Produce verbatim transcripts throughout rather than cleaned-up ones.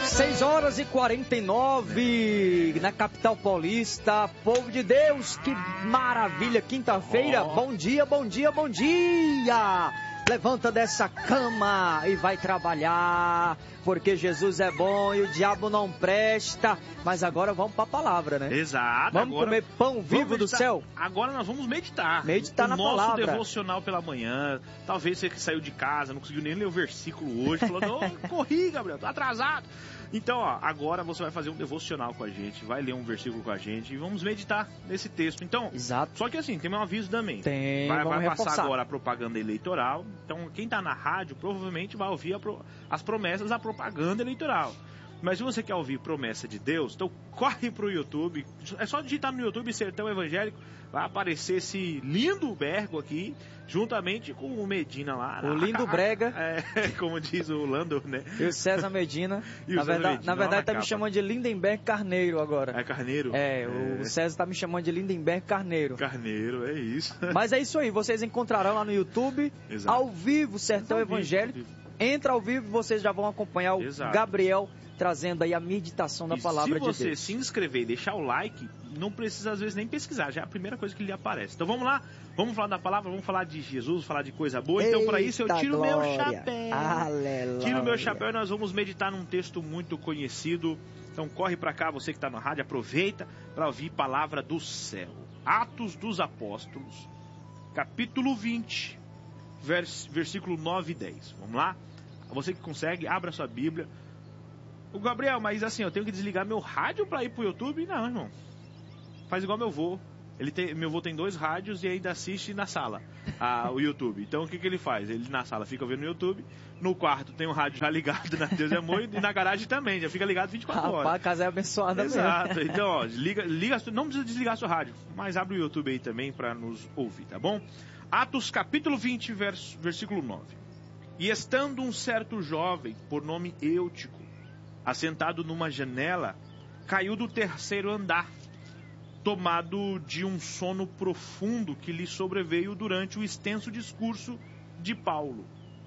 seis horas e quarenta e nove na capital paulista. Povo de Deus, que maravilha! Quinta-feira, oh. bom dia, bom dia, bom dia! Levanta dessa cama e vai trabalhar, porque Jesus é bom e o diabo não presta. Mas agora vamos para a palavra, né? Exato. Vamos agora, comer pão vivo do céu. Agora nós vamos meditar. Meditar o na nosso palavra. Devocional pela manhã. Talvez você que saiu de casa, não conseguiu nem ler o versículo hoje, falou, não, corri, Gabriel, tô atrasado. Então, ó, agora você vai fazer um devocional com a gente, vai ler um versículo com a gente e vamos meditar nesse texto. Então, Exato. Só que assim, tem um aviso também. Tem, vai vamos vai passar reforçar. agora a propaganda eleitoral. Então, quem tá na rádio provavelmente vai ouvir a pro, as promessas da propaganda eleitoral. Mas se você quer ouvir promessa de Deus, então corre pro YouTube. É só digitar no YouTube Sertão Evangélico, vai aparecer esse lindo bergo aqui, juntamente com o Medina lá. O lindo brega. É, como diz o Lando, né? E o César Medina. E o na César verdade, Medina, na verdade tá na me chamando de Lindenberg Carneiro agora. É Carneiro? É, é, o César tá me chamando de Lindenberg Carneiro. Carneiro, é isso. Mas é isso aí, vocês encontrarão lá no YouTube, Exato. ao vivo, Sertão ao vivo, Evangélico. ao vivo. Entra ao vivo e vocês já vão acompanhar o Exato. Gabriel trazendo aí a meditação da e palavra de Deus. Se você se inscrever e deixar o like, não precisa às vezes nem pesquisar, já é a primeira coisa que lhe aparece. Então vamos lá, vamos falar da palavra, vamos falar de Jesus, falar de coisa boa. Então para isso eu tiro o meu chapéu. Aleluia. Tiro o meu chapéu e nós vamos meditar num texto muito conhecido. Então corre para cá, você que está na rádio, aproveita para ouvir palavra do céu. Atos dos Apóstolos, capítulo vinte, vers, versículo nove e dez. Vamos lá? Você que consegue, abra sua Bíblia. O Gabriel, mas assim, eu tenho que desligar meu rádio para ir pro YouTube? Não, irmão. Faz igual meu avô. Ele tem, meu avô tem dois rádios e ainda assiste na sala a, o YouTube. Então o que, que ele faz? Ele na sala fica vendo o YouTube, no quarto tem o rádio já ligado na Deus é Amor e na garagem também, já fica ligado vinte e quatro horas. Rapaz, a casa é abençoada mesmo. Exato. Então, ó, liga, liga, não precisa desligar seu rádio, mas abre o YouTube aí também para nos ouvir, tá bom? Atos capítulo vinte, vers, versículo nove. E estando um certo jovem, por nome Eutico, assentado numa janela, caiu do terceiro andar, tomado de um sono profundo que lhe sobreveio durante o extenso discurso de Paulo,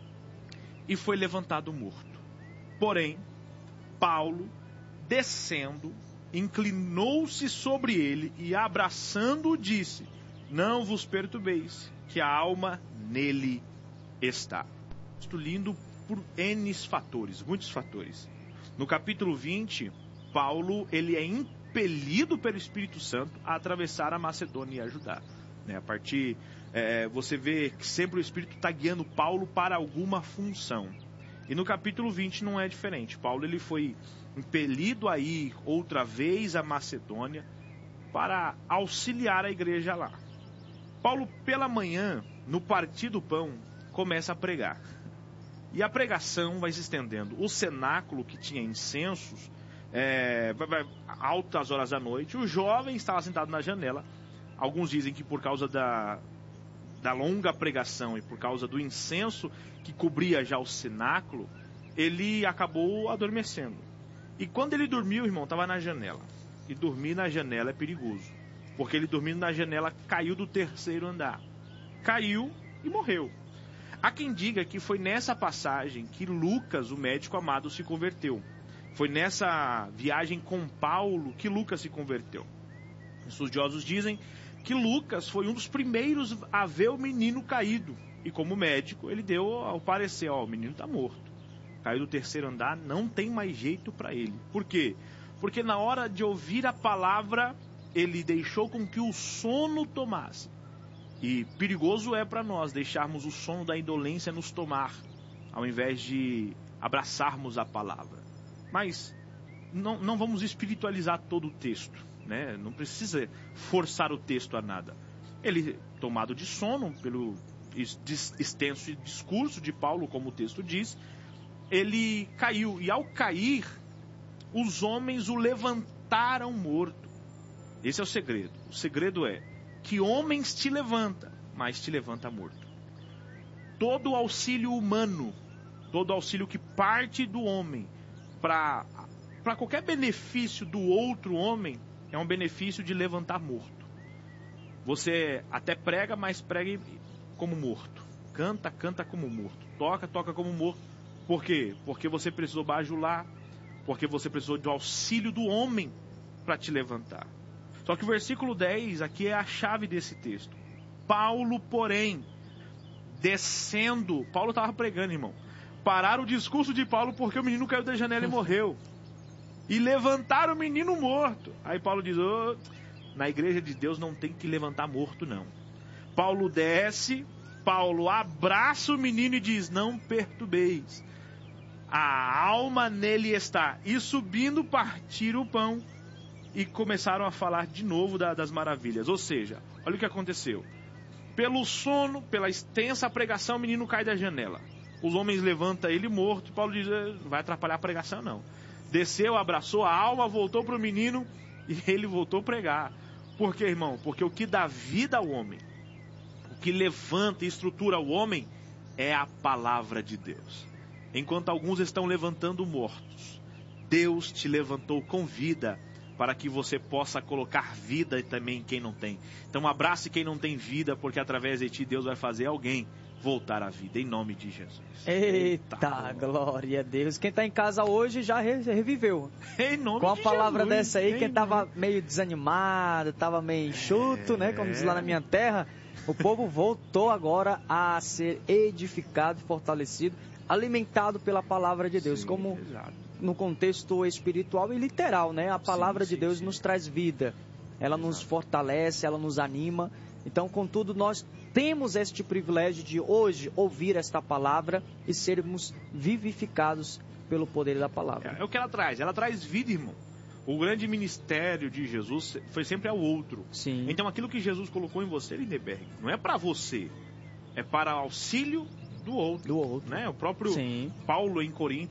e foi levantado morto. Porém, Paulo, descendo, inclinou-se sobre ele e, abraçando-o, disse: não vos perturbeis, que a alma nele está. Isto lindo por N fatores, muitos fatores. No capítulo vinte, Paulo ele é impelido pelo Espírito Santo a atravessar a Macedônia e ajudar. Né? A partir, é, você vê que sempre o Espírito está guiando Paulo para alguma função. E no capítulo vinte não é diferente. Paulo ele foi impelido a ir outra vez à Macedônia para auxiliar a igreja lá. Paulo, pela manhã, no partir do pão, começa a pregar. E a pregação vai se estendendo. O cenáculo, que tinha incensos, é, vai, vai, altas horas da noite, o jovem estava sentado na janela. Alguns dizem que por causa da, da longa pregação e por causa do incenso que cobria já o cenáculo, ele acabou adormecendo. E quando ele dormiu, irmão, estava na janela. E dormir na janela é perigoso, porque ele dormindo na janela caiu do terceiro andar. Caiu e morreu. Há quem diga que foi nessa passagem que Lucas, o médico amado, se converteu. Foi nessa viagem com Paulo que Lucas se converteu. Estudiosos dizem que Lucas foi um dos primeiros a ver o menino caído. E como médico, ele deu ao parecer, ó, o menino está morto. Caiu do terceiro andar, não tem mais jeito para ele. Por quê? Porque na hora de ouvir a palavra, ele deixou com que o sono tomasse. E perigoso é para nós deixarmos o sono da indolência nos tomar, ao invés de abraçarmos a palavra. Mas não, não vamos espiritualizar todo o texto, né? Não precisa forçar o texto a nada. Ele, tomado de sono pelo extenso discurso de Paulo, como o texto diz, ele caiu. E ao cair, os homens o levantaram morto. Esse é o segredo. O segredo é que homens te levanta, mas te levanta morto. Todo auxílio humano, todo auxílio que parte do homem para para qualquer benefício do outro homem, é um benefício de levantar morto. Você até prega, mas prega como morto. Canta, canta como morto. Toca, toca como morto. Por quê? Porque você precisou bajular, porque você precisou do auxílio do homem para te levantar. Só que o versículo dez aqui é a chave desse texto. Paulo, porém, descendo, Paulo estava pregando, irmão, pararam o discurso de Paulo porque o menino caiu da janela e morreu. E levantaram o menino morto. Aí Paulo diz, oh, na igreja de Deus não tem que levantar morto, não. Paulo desce, Paulo abraça o menino e diz, não perturbeis. A alma nele está. E subindo, partiram o pão e começaram a falar de novo da, das maravilhas. Ou seja, olha o que aconteceu. Pelo sono, pela extensa pregação, o menino cai da janela. Os homens levantam ele morto. E Paulo diz, não vai atrapalhar a pregação, não. Desceu, abraçou a alma, voltou para o menino e ele voltou a pregar. Por quê, irmão? Porque o que dá vida ao homem, o que levanta e estrutura o homem, é a palavra de Deus. Enquanto alguns estão levantando mortos, Deus te levantou com vida para que você possa colocar vida também em quem não tem. Então abrace quem não tem vida, porque através de ti Deus vai fazer alguém voltar à vida, em nome de Jesus. Eita, Eita glória a Deus. Quem está em casa hoje já reviveu. Em nome Com a de palavra Jesus. dessa aí, em quem estava nome... meio desanimado, estava meio enxuto, é... né? Como diz lá na minha terra, o povo voltou agora a ser edificado, fortalecido, alimentado pela palavra de Deus, sim, como exato. No contexto espiritual e literal, né? A palavra sim, de Deus sim, nos sim. traz vida, ela exato. Nos fortalece, ela nos anima. Então, contudo, nós temos este privilégio de hoje ouvir esta palavra e sermos vivificados pelo poder da palavra. É, é o que ela traz, ela traz vida, irmão. O grande ministério de Jesus foi sempre ao outro. Sim. Então, aquilo que Jesus colocou em você, Lindeberg, não é para você, é para auxílio do outro. Do outro. Né? O próprio sim. Paulo em Coríntios